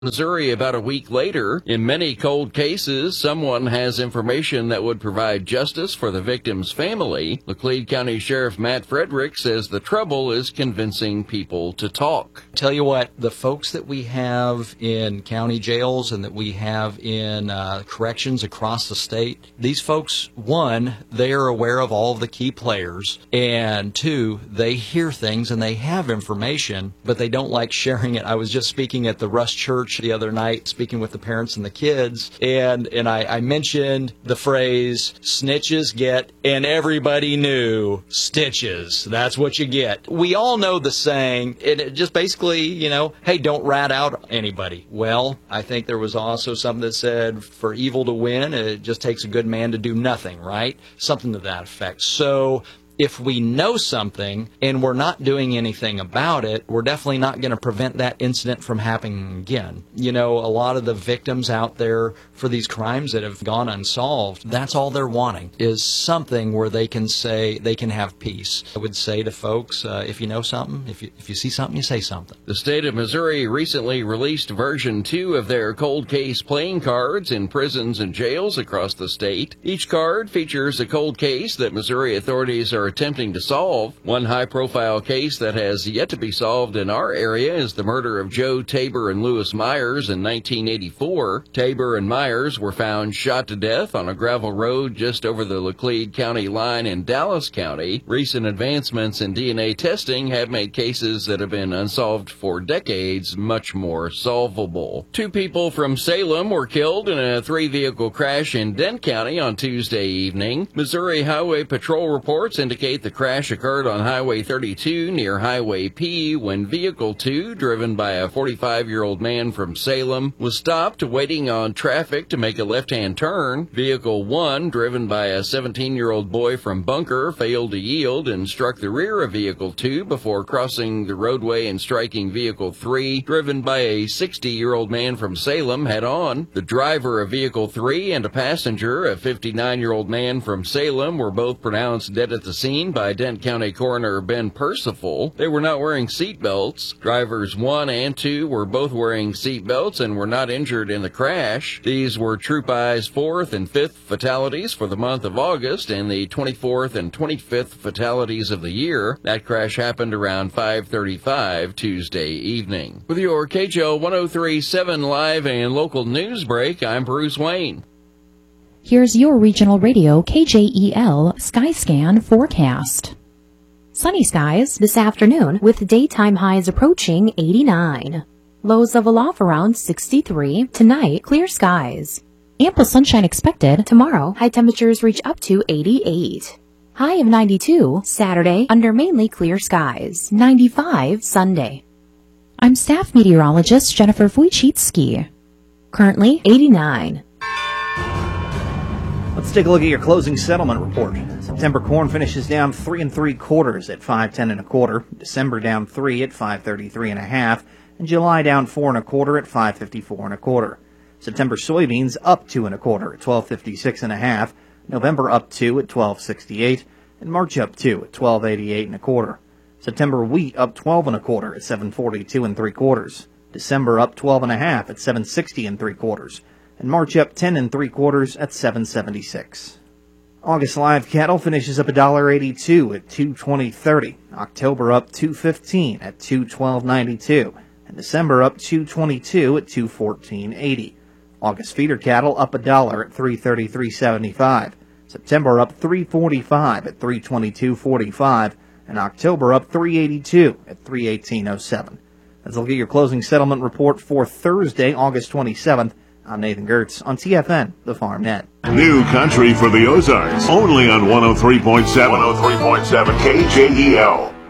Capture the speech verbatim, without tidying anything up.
Missouri about a week later. In many cold cases, someone has information that would provide justice for the victim's family. Laclede County Sheriff Matt Frederick says the trouble is convincing people to talk. Tell you what, the folks that we have in county jails and that we have in uh, corrections across the state, these folks, one, they are aware of all of the key players, and two, they hear things and they have information, but they don't like sharing it. I was just speaking at the Rush Church the other night, speaking with the parents and the kids, and and I, I mentioned the phrase, snitches get, and everybody knew, stitches. That's what you get. We all know the saying, and it just basically, you know, hey, don't rat out anybody. Well, I think there was also something that said, for evil to win, it just takes a good man to do nothing, right? Something to that effect. So if we know something and we're not doing anything about it, we're definitely not going to prevent that incident from happening again. You know, a lot of the victims out there for these crimes that have gone unsolved, that's all they're wanting, is something where they can say, they can have peace. I would say to folks, uh, if you know something, if you, if you see something, you say something. The state of Missouri recently released version two of their cold case playing cards in prisons and jails across the state. Each card features a cold case that Missouri authorities are attempting to solve. One high-profile case that has yet to be solved in our area is the murder of Joe Tabor and Lewis Myers in nineteen eighty-four. Tabor and Myers were found shot to death on a gravel road just over the Laclede County line in Dallas County. Recent advancements in D N A testing have made cases that have been unsolved for decades much more solvable. Two people from Salem were killed in a three-vehicle crash in Dent County on Tuesday evening. Missouri Highway Patrol reports indicate the crash occurred on Highway thirty-two near Highway P when Vehicle two, driven by a forty-five-year-old man from Salem, was stopped waiting on traffic to make a left-hand turn. Vehicle one, driven by a seventeen-year-old boy from Bunker, failed to yield and struck the rear of Vehicle two before crossing the roadway and striking Vehicle three, driven by a sixty-year-old man from Salem, head-on. The driver of Vehicle three and a passenger, a fifty-nine-year-old man from Salem, were both pronounced dead at the scene by Dent County Coroner Ben Percival. They were not wearing seat belts. Drivers one and two were both wearing seat belts and were not injured in the crash. These were Troop I's fourth and fifth fatalities for the month of August and the twenty-fourth and twenty-fifth fatalities of the year. That crash happened around five thirty-five Tuesday evening. With your K J O one oh three point seven live and local news break, I'm Bruce Wayne. Here's your regional radio K J E L Skyscan forecast. Sunny skies this afternoon with daytime highs approaching eighty-nine. Lows level off around sixty-three. Tonight, clear skies. Ample sunshine expected. Tomorrow, high temperatures reach up to eighty-eight. High of ninety-two. Saturday, under mainly clear skies. ninety-five Sunday. I'm staff meteorologist Jennifer Wojcicki. Currently eighty-nine. Let's take a look at your closing settlement report. September corn finishes down three and three quarters at five ten and a quarter. December down three at five thirty-three and a half, and July down four and a quarter at five fifty-four and a quarter. September soybeans up two and a quarter at twelve fifty-six and a half. November up two at twelve sixty-eight, and March up two at twelve eighty-eight and a quarter. September wheat up twelve and a quarter at seven forty-two and three quarters. December up twelve and a half at seven sixty and three quarters. And March up ten and three quarters at seven seventy-six. August live cattle finishes up one dollar eighty-two at two twenty thirty. October up two fifteen at two twelve ninety-two, and December up two twenty-two at two fourteen eighty. August feeder cattle up a dollar at three thirty-three seventy-five. September up three forty-five at three twenty-two forty-five, and October up three eighty-two at three eighteen oh seven. Let's look at your closing settlement report for Thursday, August twenty-seventh. I'm Nathan Gertz on T F N, the Farm Net. New country for the Ozarks, only on one oh three point seven. one oh three point seven K J E L.